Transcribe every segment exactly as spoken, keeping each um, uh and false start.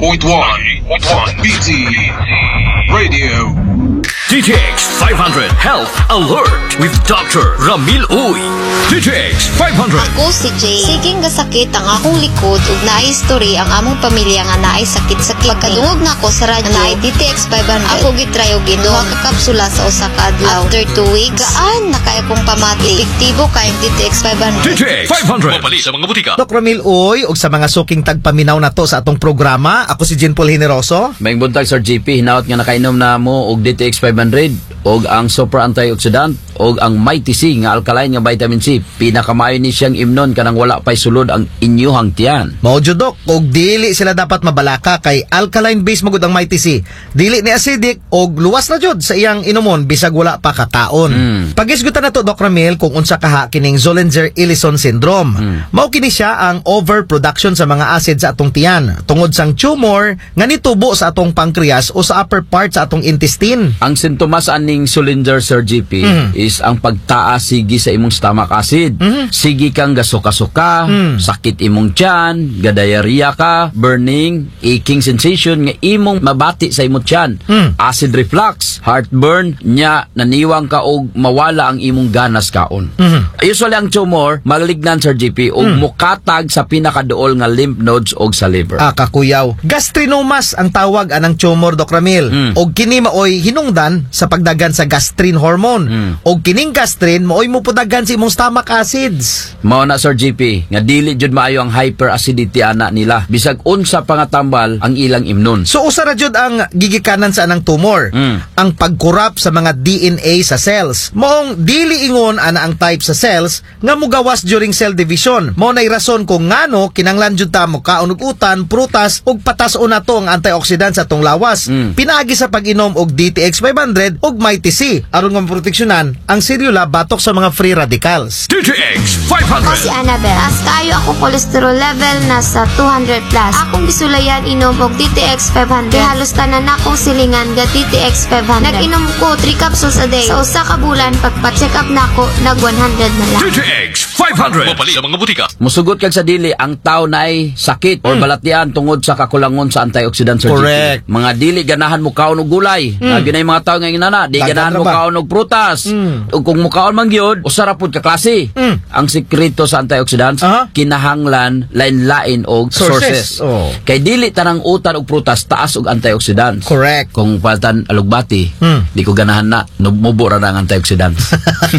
point one B T Radio. D T X five hundred Health Alert with Doctor Ramil Uy. D T X five hundred. Ako si Jay. Siging gasakit ang akong likod ug naay history ang among pamilya nga naay sakit-sakit. Pagkadungog na ako sa radyo naay D T X five hundred. Ako gitry og ginuha ka kapsula sa usa ka adlaw. After two weeks, gaan na kay akong pamati. Epektibo kay D T X five hundred. D T X five hundred. Mapali sa mga butika. Doc Ramil Uy, ug sa mga suking tagpaminaw na to sa atong programa, ako si Jean Paul Generoso. May buntag Sir G P, hinaot nga nakainom na mo og D T X five hundred og ang super antioxidant og ang Mighty C nga alkaline nga vitamin C. Pinakamayo ni siyang imnon kanang wala pay sulod ang inyuhang tiyan. Mao jud Dok, og dili sila dapat mabalaka kay alkaline base magud ang Mighty C. Dili ni acidic og luwas na jud sa iyang inumon bisag wala pa kataon. Mm. Pagisgutan nato Doc Ramil kung unsa kaha kining Zollinger-Ellison syndrome. Mm. Mao kini siya ang overproduction sa mga acid sa atong tiyan tungod sang tumor nga nitubo sa atong pancreas o sa upper part sa atong intestine. Ang sintomas aning Zollinger, Sir G P, mm. is ang pagtaas sige sa imong stomach acid. Mm. Sige kang gasuka-suka, mm. sakit imong tiyan, gadayarya ka, burning, aching sensation nga imong mabati sa imong tiyan, mm. acid reflux, heartburn, nya naniwang ka og mawala ang imong ganas kaon. Mm. Usually ang tumor malignan, Sir G P, og mm. mukatag sa pinakaduol nga lymph nodes og sa liver. Ah, kakuyaw. Gastrinomas ang tawag anang tumor, Doc Ramil. Mm. Og kini maoy hinungdan sa pagdagan sa gastrin hormone. Mm. Og kining gastrin maoy mupudagan sa imong stomach acids. Mao na, Sir G P, nga dili jud maayo ang hyperacidity ana nila bisag unsa pa nga tambal ang ilang imnon. So usa ra jud ang gigikanan sa anang tumor, mm. ang pagkurap sa mga D N A sa cells. Maong dili ingon ana ang type sa cells nga mugawas during cell division. Mao nay rason kung ngano kinanglan jud ta mo kaon og utan, prutas ug patas-on nato ang antioxidant sa atong lawas. Mm. Pinaagi sa pag-inom og D T X five hundred ug Mighty C aron nga maproteksyonan ang selula batok sa mga free radicals. D T X five hundred. Ako si Annabelle. Taas kayo ako cholesterol level nasa two hundred plus. Akong bisulayan inom og D T X five hundred. Halos tanan akong silingan ga D T X five hundred. Nag-inom ko three capsules a day. Sa usa ka bulan pagpa-check up nako nag one hundred na lang. D T X five hundred. Mapali sa mga butika. Musugot kag sa dili ang tao na ay sakit mm. or balatian tungod sa kakulangon sa antioxidant, Sir Correct. G P. Mga dili ganahan mo kaon og gulay. Mm. Lagi na yung mga tao nga inana, di Dagan ganahan mo kaon og prutas. Mm. Ug kung mo kaon man gyud, usara pud ka klase. Mm. Ang sekreto sa antioxidants, uh-huh. kinahanglan lain-lain og sources. sources. Oh. Kay dili tanang utan og prutas taas og antioxidants. Correct. Kung paltan alugbati, mm. di ko ganahan na, mubo ra ang antioxidants.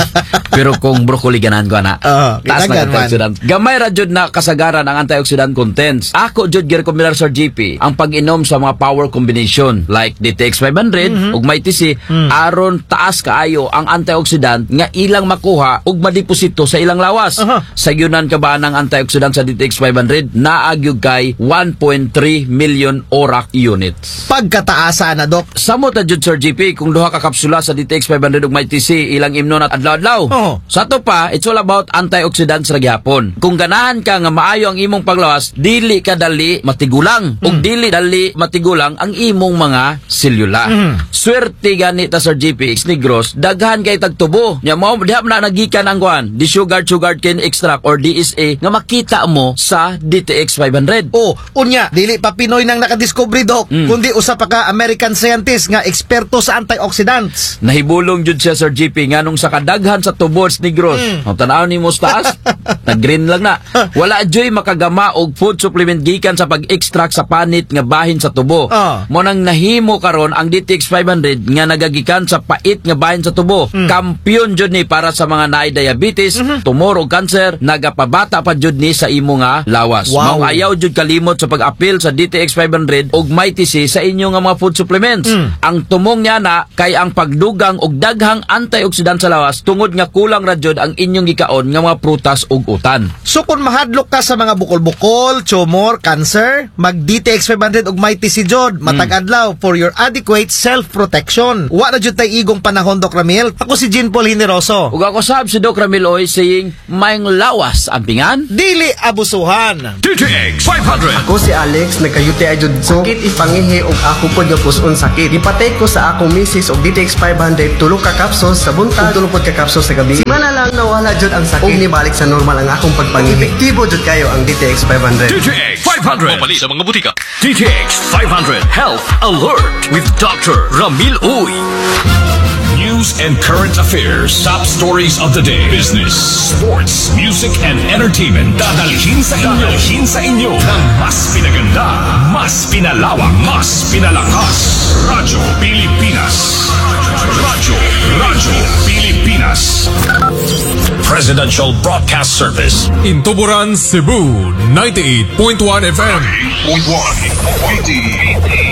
Pero kung broccoli ganahan ko na, uh, taas na antioxidants. Gamay ra jud na kasagaran ang antioxidant contents. Ako jud gi-recommend, Sir G P, ang pag-inom sa mga power combination like D T X five hundred mm-hmm. ug Mighty C mm. aron taas kaayo ang antioxidant nga ilang makuha ug madeposito sa ilang lawas. Uh-huh. Sa yunan ka ba ng antioxidant sa D T X five hundred naagyug kay one point three million ORAC units. Pagkataasa na, Dok. Samot na jud, Sir G P, kung duha ka kapsula sa D T X five hundred ug Mighty C ilang imnon at adlaw-adlaw. Uh-huh. Sa to pa, it's all about antioxidants ra gyapon. Kung ganahan ka nga maayo ang imong paglawas, dili ka dali matigulang mm. ug dili dali matigulang ang imong mga selula. Mm. Swerte gani ta, Sir G P, Negros, daghan kay tagtubo. Nya mao diha na nagikan ang kuan, di sugar sugar cane extract or D S A nga makita mo sa D T X five hundred. Oh, unya, dili pa Pinoy nang nakadiscovery, Dok, mm. kundi usa pa ka American scientist nga eksperto sa antioxidants. Nahibulong jud siya, Sir G P, nganong sa kadaghan sa tubos Negros. Mm. Ang tanaw ni mo taas, nag-green lang na. Wala joy makagama og food supplement gikan sa pag-extract sa panit nga bahin sa tubo. Uh. Mo nang nahimo karon ang D T X five hundred nga nagagikan sa pait nga bahin sa tubo. Mm. Kampiyon jud ni para sa mga naay diabetes, mm-hmm. tumor o cancer, nagapabata pa jud ni sa imo nga lawas. Wow. Mao ayaw jud kalimot sa pag-apil sa D T X five hundred og Mighty C sa inyo nga mga food supplements. Mm. Ang tumong niya na kay ang pagdugang og daghang antioxidant sa lawas tungod nga kulang ra jud ang inyong gikaon nga mga prutas ug utan. So kung mahadlok ka sa mga bukol-bukol, tumor, cancer, mag-D T X five hundred ug Mighty C jod matag adlaw for your adequate self-protection. Wa na jud tay igong panahon, Doc Ramil. Ako si Jean Paul Generoso. Ug ako sab si Doc Ramil Oy saying mayng lawas ang pingan, dili abusuhan. D T X five hundred. Ako si Alex, nagka-U T I jud sakit ipangihi og ako pod nga puson sakit. Ipatay ko sa akong misis og D T X five hundred tulo ka capsules sa buntag, tulo pod ka capsules sa gabi. Simana lang nawala jud ang sakit. Og nibalik sa normal ang akong pagpangihi. Epektibo jud kayo ang D T X five hundred. D T X five five hundred. Mabali sa mga butika. D T X five hundred Health Alert with Doctor Ramil Uy. News and current affairs. Top stories of the day. Business, sports, music, and entertainment. Dadalhin sa inyo. Dadalhin sa inyo ng mas pinaganda, mas pinalawak, mas pinalakas. Radyo Pilipinas. Radyo, Radyo Pilipinas. Presidential Broadcast Service. In Tuburan, Cebu, ninety-eight point one F M. ninety-eight point one B T